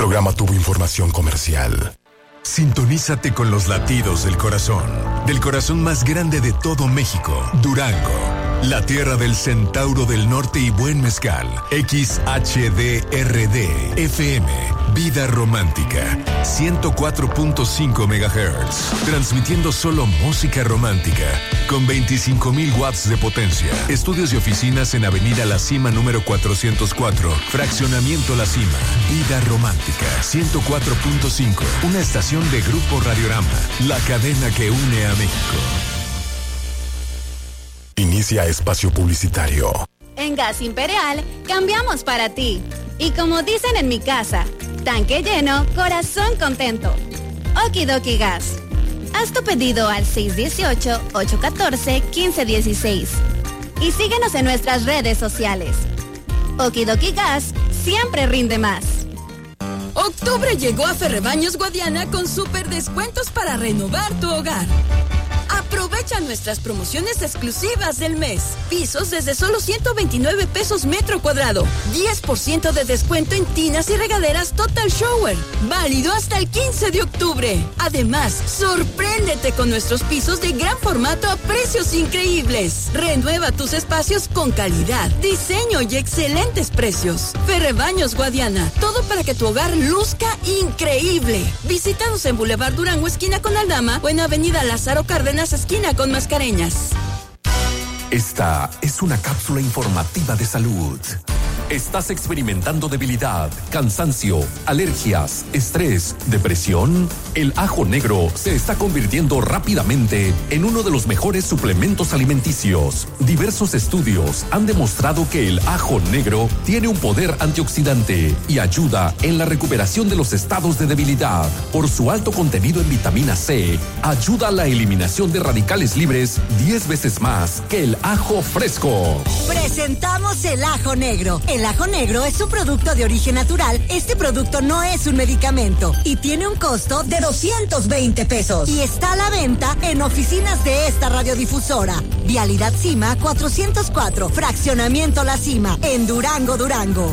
programa tuvo información comercial. Sintonízate con los latidos del corazón más grande de todo México, Durango, la tierra del Centauro del Norte y buen mezcal. XHDRD FM, Vida Romántica, 104.5 MHz, transmitiendo solo música romántica, con 25,000 watts de potencia. Estudios y oficinas en Avenida La Cima número 404, Fraccionamiento La Cima. Vida Romántica, 104.5, una estación de Grupo Radiorama, la cadena que une a México. Inicia espacio publicitario. En Gas Imperial, cambiamos para ti. Y como dicen en mi casa, tanque lleno, corazón contento. Okidoki Gas. Haz tu pedido al 618-814-1516. Y síguenos en nuestras redes sociales. Okidoki Gas siempre rinde más. Octubre llegó a Ferrebaños Guadiana con súper descuentos para renovar tu hogar. Aprovecha nuestras promociones exclusivas del mes. Pisos desde solo 129 pesos metro cuadrado. 10% de descuento en tinas y regaderas Total Shower. Válido hasta el 15 de octubre. Además, sorpréndete con nuestros pisos de gran formato a precios increíbles. Renueva tus espacios con calidad, diseño y excelentes precios. Ferrebaños Guadiana. Todo para que tu hogar luzca increíble. Visítanos en Boulevard Durango, esquina con Aldama, o en Avenida Lázaro Cárdenas, esquina con Mascareñas. Esta es una cápsula informativa de salud. ¿Estás experimentando debilidad, cansancio, alergias, estrés, depresión? El ajo negro se está convirtiendo rápidamente en uno de los mejores suplementos alimenticios. Diversos estudios han demostrado que el ajo negro tiene un poder antioxidante y ayuda en la recuperación de los estados de debilidad. Por su alto contenido en vitamina C, ayuda a la eliminación de radicales libres 10 veces más que el ajo fresco. Presentamos el ajo negro. El ajo negro es un producto de origen natural. Este producto no es un medicamento y tiene un costo de 220 pesos. Y está a la venta en oficinas de esta radiodifusora. Vialidad Cima 404, Fraccionamiento La Cima, en Durango, Durango.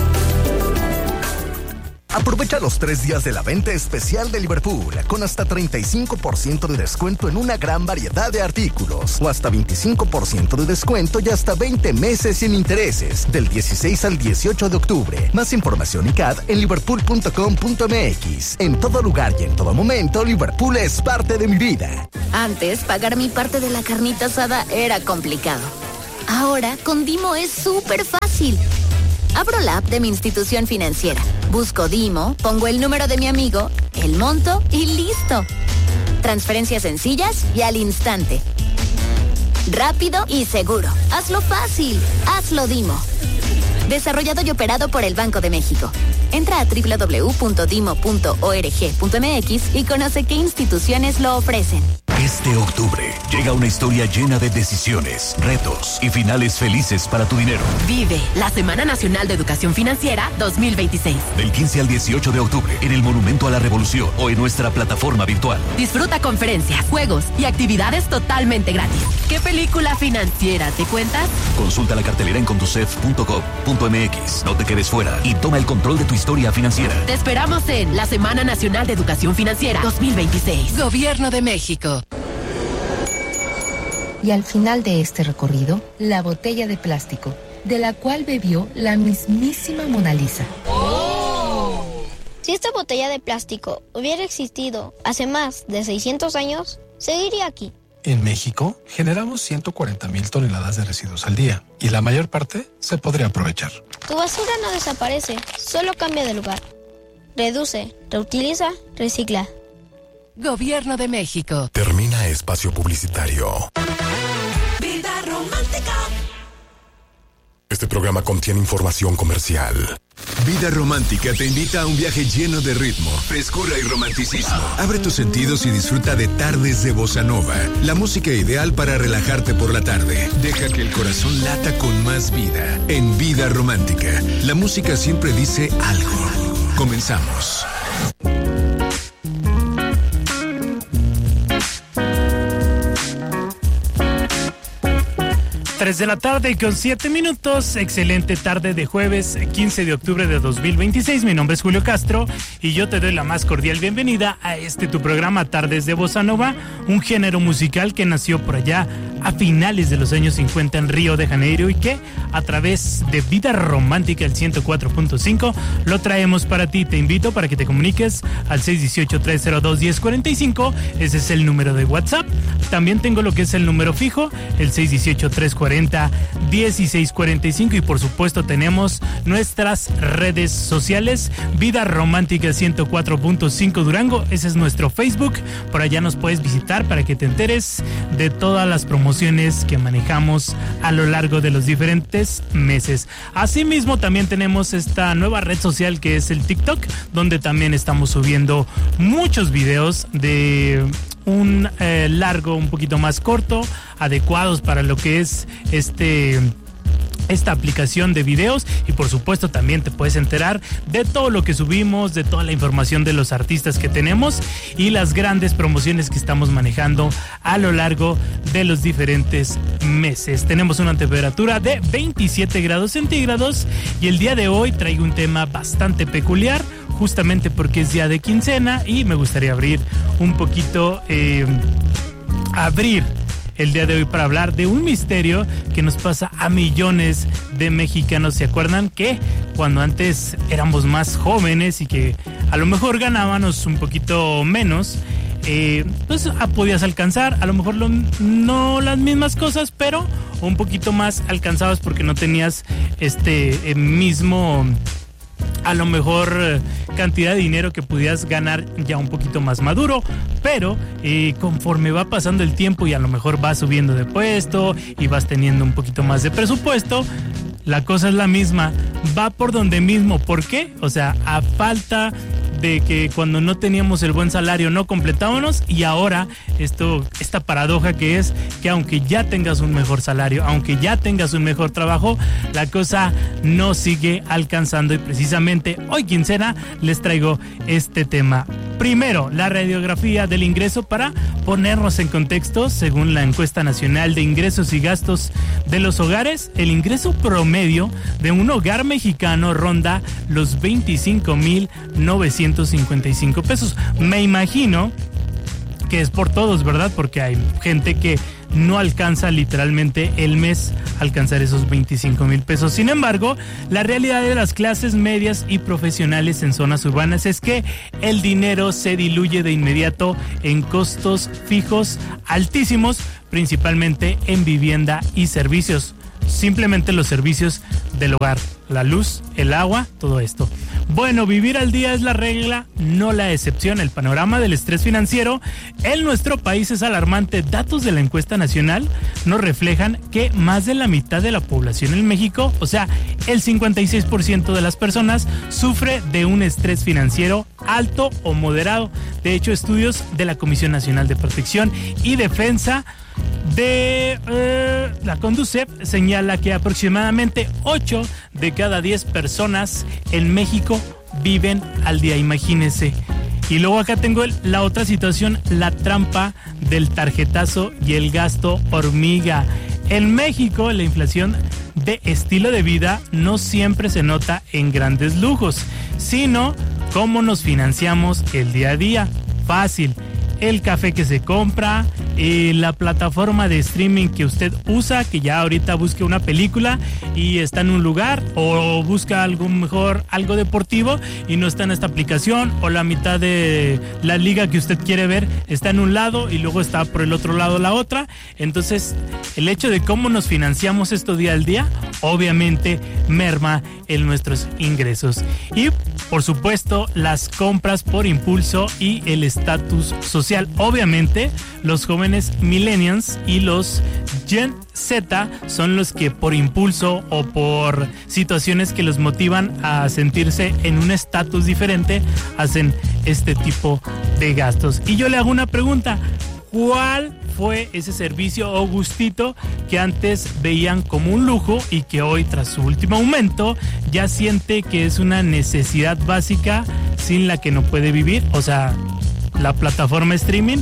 Aprovecha los 3 días de la venta especial de Liverpool, con hasta 35% de descuento en una gran variedad de artículos, o hasta 25% de descuento y hasta 20 meses sin intereses, del 16 al 18 de octubre. Más información y CAD en liverpool.com.mx. En todo lugar y en todo momento, Liverpool es parte de mi vida. Antes, pagar mi parte de la carnita asada era complicado. Ahora, con Dimo es súper fácil. Abro la app de mi institución financiera, busco Dimo, pongo el número de mi amigo, el monto y listo. Transferencias sencillas y al instante. Rápido y seguro. Hazlo fácil. Hazlo Dimo. Desarrollado y operado por el Banco de México. Entra a www.dimo.org.mx y conoce qué instituciones lo ofrecen. Este octubre llega una historia llena de decisiones, retos y finales felices para tu dinero. Vive la Semana Nacional de Educación Financiera 2026. Del 15 al 18 de octubre en el Monumento a la Revolución o en nuestra plataforma virtual. Disfruta conferencias, juegos y actividades totalmente gratis. ¿Qué película financiera te cuentas? Consulta la cartelera en conducef.gov.mx. No te quedes fuera y toma el control de tu historia financiera. Te esperamos en la Semana Nacional de Educación Financiera 2026. Gobierno de México. Y al final de este recorrido, la botella de plástico, de la cual bebió la mismísima Mona Lisa. ¡Oh! Si esta botella de plástico hubiera existido hace más de 600 años, seguiría aquí. En México, generamos 140,000 toneladas de residuos al día, y la mayor parte se podría aprovechar. Tu basura no desaparece, solo cambia de lugar. Reduce, reutiliza, recicla. Gobierno de México. Termina espacio publicitario. Vida romántica. Este programa contiene información comercial. Vida Romántica te invita a un viaje lleno de ritmo, frescura y romanticismo. Abre tus sentidos y disfruta de tardes de bossa nova, la música ideal para relajarte por la tarde. Deja que el corazón lata con más vida. En Vida Romántica, la música siempre dice algo. Comenzamos. 3 de la tarde con 7 minutos. Excelente tarde de jueves 15 de octubre de 2026. Mi nombre es Julio Castro y yo te doy la más cordial bienvenida a tu programa Tardes de Bossa Nova, un género musical que nació por allá a finales de los años 50 en Río de Janeiro y que a través de Vida Romántica el 104.5 lo traemos para ti. Te invito para que te comuniques al 618-302-1045. Ese es el número de WhatsApp. También tengo lo que es el número fijo, el 618-340-1645, y por supuesto tenemos nuestras redes sociales, Vida Romántica 104.5 Durango, ese es nuestro Facebook. Por allá nos puedes visitar para que te enteres de todas las promociones que manejamos a lo largo de los diferentes meses. Asimismo también tenemos esta nueva red social que es el TikTok, donde también estamos subiendo muchos videos de un largo un poquito más corto, adecuados para lo que es esta aplicación de videos, y por supuesto también te puedes enterar de todo lo que subimos, de toda la información de los artistas que tenemos y las grandes promociones que estamos manejando a lo largo de los diferentes meses. Tenemos una temperatura de 27 grados centígrados y el día de hoy traigo un tema bastante peculiar, justamente porque es día de quincena y me gustaría abrir un poquito, el día de hoy para hablar de un misterio que nos pasa a millones de mexicanos. ¿Se acuerdan que cuando antes éramos más jóvenes y que a lo mejor ganábamos un poquito menos, pues podías alcanzar a lo mejor no las mismas cosas, pero un poquito más alcanzabas porque no tenías mismo, a lo mejor, cantidad de dinero que pudieras ganar ya un poquito más maduro, pero conforme va pasando el tiempo y a lo mejor vas subiendo de puesto y vas teniendo un poquito más de presupuesto, la cosa es la misma, va por donde mismo. ¿Por qué? O sea, a falta de que cuando no teníamos el buen salario no completábamos, y ahora esta paradoja que es que aunque ya tengas un mejor salario, aunque ya tengas un mejor trabajo, la cosa no sigue alcanzando, y precisamente hoy quincena les traigo este tema. Primero, la radiografía del ingreso para ponernos en contexto. Según la encuesta nacional de ingresos y gastos de los hogares, el ingreso promedio de un hogar mexicano ronda los 25,955 pesos. Me imagino que es por todos, ¿verdad? Porque hay gente que no alcanza literalmente el mes alcanzar esos 25,000 pesos. Sin embargo, la realidad de las clases medias y profesionales en zonas urbanas es que el dinero se diluye de inmediato en costos fijos altísimos, principalmente en vivienda y servicios. Simplemente los servicios del hogar, la luz, el agua, todo esto. Bueno, vivir al día es la regla, no la excepción. El panorama del estrés financiero en nuestro país es alarmante. Datos de la encuesta nacional nos reflejan que más de la mitad de la población en México, o sea, el 56% de las personas, sufre de un estrés financiero alto o moderado. De hecho, estudios de la Comisión Nacional de Protección y Defensa de la Conducef señala que aproximadamente 8 de cada 10 personas en México viven al día, imagínense. Y luego acá tengo la otra situación, la trampa del tarjetazo y el gasto hormiga. En México, la inflación de estilo de vida no siempre se nota en grandes lujos, sino cómo nos financiamos el día a día. Fácil. El café que se compra, la plataforma de streaming que usted usa, que ya ahorita busque una película y está en un lugar, o busca algo mejor, algo deportivo y no está en esta aplicación, o la mitad de la liga que usted quiere ver está en un lado y luego está por el otro lado la otra. Entonces, el hecho de cómo nos financiamos esto día al día, obviamente merma en nuestros ingresos. Y, por supuesto, las compras por impulso y el estatus social. Obviamente, los jóvenes millennials y los Gen Z son los que por impulso o por situaciones que los motivan a sentirse en un estatus diferente hacen este tipo de gastos. Y yo le hago una pregunta: ¿cuál fue ese servicio o gustito que antes veían como un lujo y que hoy, tras su último aumento, ya siente que es una necesidad básica sin la que no puede vivir? O sea, la plataforma streaming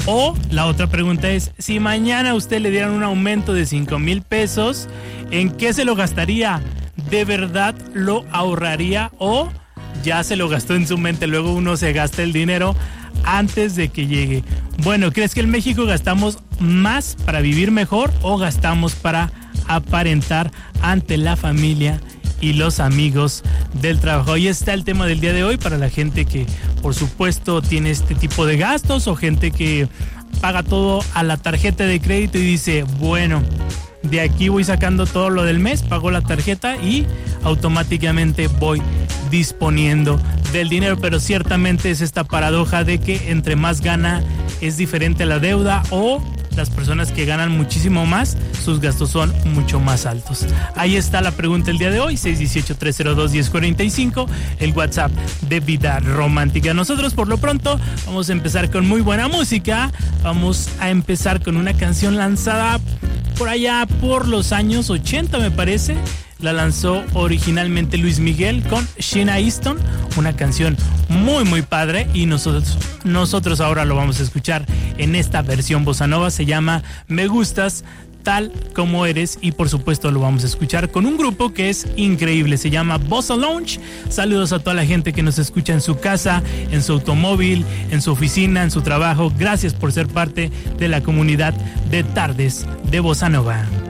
O la otra pregunta es, si mañana a usted le dieran un aumento de 5,000 pesos, ¿en qué se lo gastaría? ¿De verdad lo ahorraría o ya se lo gastó en su mente? Luego uno se gasta el dinero antes de que llegue. Bueno, ¿crees que en México gastamos más para vivir mejor o gastamos para aparentar ante la familia y los amigos del trabajo? Ahí está el tema del día de hoy para la gente que, por supuesto, tiene este tipo de gastos o gente que paga todo a la tarjeta de crédito y dice, bueno, de aquí voy sacando todo lo del mes, pago la tarjeta y automáticamente voy disponiendo del dinero. Pero ciertamente es esta paradoja de que entre más gana es diferente la deuda, o las personas que ganan muchísimo más, sus gastos son mucho más altos. Ahí está la pregunta el día de hoy, 618-302-1045, el WhatsApp de Vida Romántica. Nosotros por lo pronto vamos a empezar con muy buena música. Vamos a empezar con una canción lanzada por allá por los años 80, me parece. La lanzó originalmente Luis Miguel con Sheena Easton, una canción muy muy padre, y nosotros ahora lo vamos a escuchar en esta versión bossa nova. Se llama Me Gustas Tal Como Eres, y por supuesto lo vamos a escuchar con un grupo que es increíble, se llama Bossa Lounge. Saludos a toda la gente que nos escucha en su casa, en su automóvil, en su oficina, en su trabajo. Gracias por ser parte de la comunidad de Tardes de Bossa Nova.